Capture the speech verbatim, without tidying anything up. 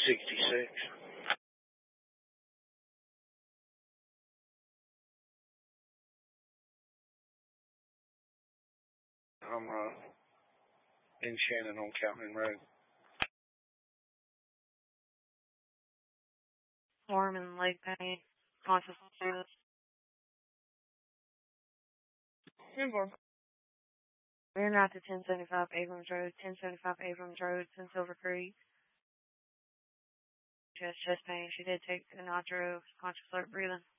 sixty-six. I'm uh, in Shannon on Counting Road. Foreman, leg pain, conscious service. We're not to ten seventy-five Abrams Road, ten seventy-five Abrams Road in Silver Creek. She has chest pain. She did take the nitro, conscious alert breathing.